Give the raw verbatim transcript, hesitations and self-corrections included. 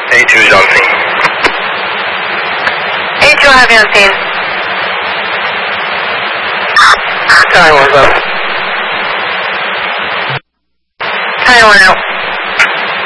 A two is on scene. A two, I have you on scene. Tower one's up. Tower one out.